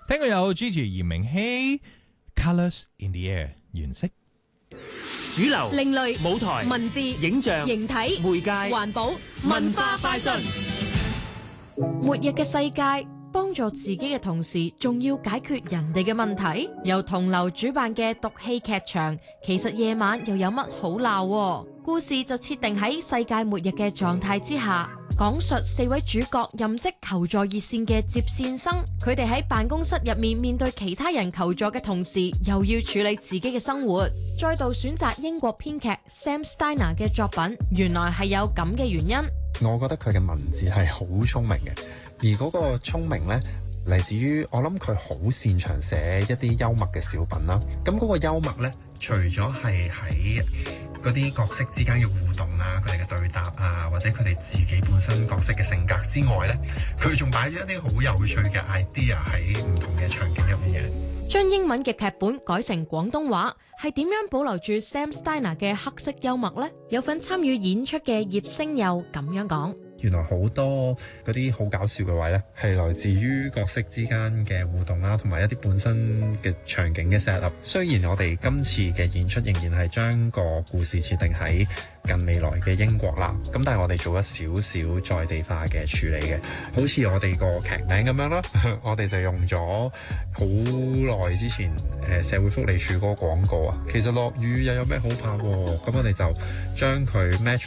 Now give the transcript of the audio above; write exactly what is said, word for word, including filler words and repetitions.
聽過有 Gigi 嚴明熙 Colours in the Air 原色。 主流、 另類舞台、 文字、 影像、 形體、 媒介、 環保、文化快訊。末日嘅世界，幫助自己嘅同時，仲要解決人哋嘅問題。由同流主辦嘅讀戲劇場，其實夜晚又有乜好鬧？故事就設定喺世界末日嘅狀態之下，講述四位主角任職求助熱線嘅接線生，佢哋喺辦公室入面面對其他人求助嘅同時，又要處理自己嘅生活。再度選擇英國編劇 Sam Steiner 嘅作品，原來係有咁嘅原因。 我覺得佢嘅文字係好聰明嘅，而嗰個聰明呢，嚟自於我諗佢好擅長寫一啲幽默嘅小品啦。咁嗰個幽默呢，除咗係喺嗰啲角色之間嘅互動啊，佢哋嘅對答啊，或者佢哋自己本身角色嘅性格之外呢，佢仲擺咗一啲好有趣嘅 idea 喺唔同嘅場景入面嘅。 將英文嘅劇本改成廣東話，係點樣保留住 Sam Steiner 嘅黑色幽默呢？有份參與演出嘅葉星佑咁樣講。 原來好多嗰啲好搞笑嘅位呢，係來自於角色之間嘅互動啦，同埋一啲本身嘅場景嘅 set up。雖然我哋今次嘅演出仍然係將個故事設定喺近未來嘅英國啦，咁但係我哋做咗少少在地化嘅處理嘅，好似我哋個劇名咁樣啦，我哋就用咗好耐之前誒社會福利署嗰個廣告啊，其實落雨又有咩好怕喎，咁我哋就將佢 match